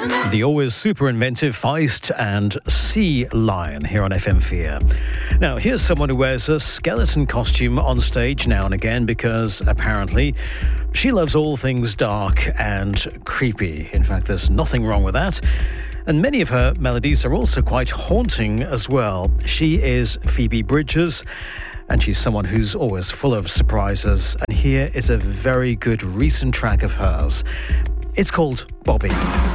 The always super inventive Feist and Sea Lion here on FM4. Now, here's someone who wears a skeleton costume on stage now and again because apparently she loves all things dark and creepy. In fact, there's nothing wrong with that. And many of her melodies are also quite haunting as well. She is Phoebe Bridgers, and she's someone who's always full of surprises. And here is a very good recent track of hers. It's called Bobby.